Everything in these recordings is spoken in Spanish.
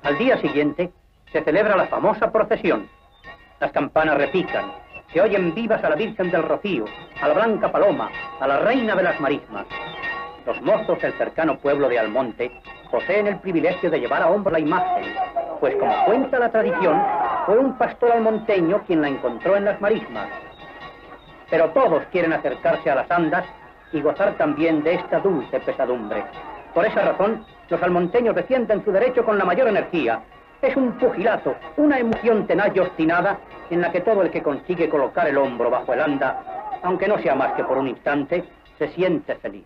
Al día siguiente se celebra la famosa procesión. Las campanas repican, se oyen vivas a la Virgen del Rocío, a la Blanca Paloma, a la Reina de las Marismas. Los mozos del cercano pueblo de Almonte poseen el privilegio de llevar a hombro la imagen, pues como cuenta la tradición, fue un pastor almonteño quien la encontró en las Marismas. Pero todos quieren acercarse a las andas y gozar también de esta dulce pesadumbre. Por esa razón, los almonteños defienden su derecho con la mayor energía. Es un pugilato, una emoción tenaz y obstinada en la que todo el que consigue colocar el hombro bajo el anda, aunque no sea más que por un instante, se siente feliz.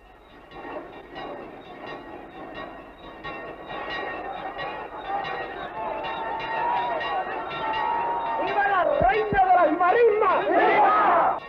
¡Viva la Reina de las Marismas! ¡Viva!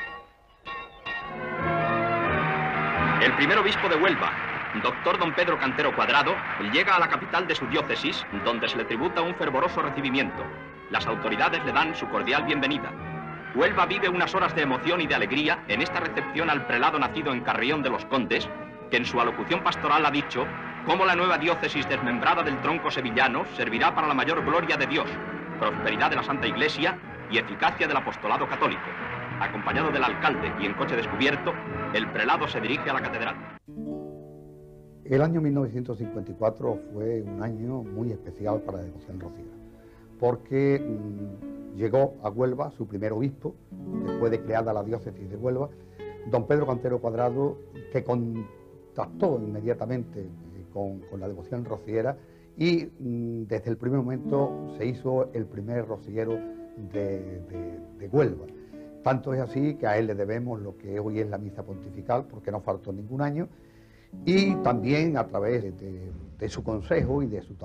El primer obispo de Huelva, doctor don Pedro Cantero Cuadrado, llega a la capital de su diócesis, donde se le tributa un fervoroso recibimiento. Las autoridades le dan su cordial bienvenida. Huelva vive unas horas de emoción y de alegría en esta recepción al prelado nacido en Carrión de los Condes, que en su alocución pastoral ha dicho cómo la nueva diócesis desmembrada del tronco sevillano servirá para la mayor gloria de Dios, prosperidad de la Santa Iglesia y eficacia del apostolado católico. Acompañado del alcalde y en coche descubierto, el prelado se dirige a la catedral. El año 1954 fue un año muy especial para la devoción rociera, porque llegó a Huelva su primer obispo, después de creada la diócesis de Huelva, don Pedro Cantero Cuadrado, que contactó inmediatamente con la devoción rociera y desde el primer momento se hizo el primer rociero de Huelva. Tanto es así que a él le debemos lo que hoy es la misa pontifical, porque no faltó ningún año, y también a través de su consejo y de su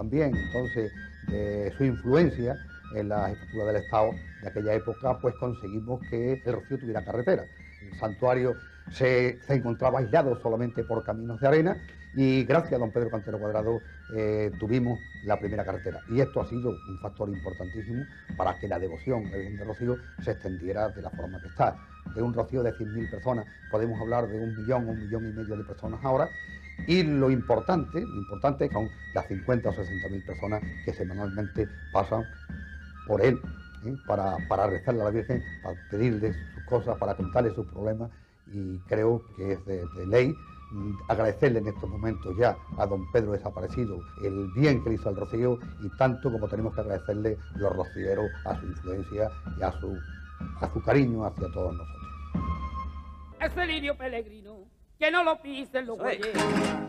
influencia en la jefatura del Estado de aquella época, pues conseguimos que el Rocío tuviera carretera. El santuario se encontraba aislado solamente por caminos de arena y gracias a don Pedro Cantero Cuadrado tuvimos la primera carretera. Y esto ha sido un factor importantísimo para que la devoción a la Virgen del Rocío se extendiera de la forma que está. De un Rocío de 100.000 personas podemos hablar de 1 millón, 1,5 millones de personas ahora. Y lo importante son las 50 o 60.000 personas que semanalmente pasan por él, para rezarle a la Virgen, para pedirle sus cosas, para contarle sus problemas, y creo que es de ley agradecerle en estos momentos ya a don Pedro desaparecido el bien que le hizo al Rocío, y tanto como tenemos que agradecerle los rocieros a su influencia y a su cariño hacia todos nosotros. Ese lirio peregrino, que no lo pisen los bueyes.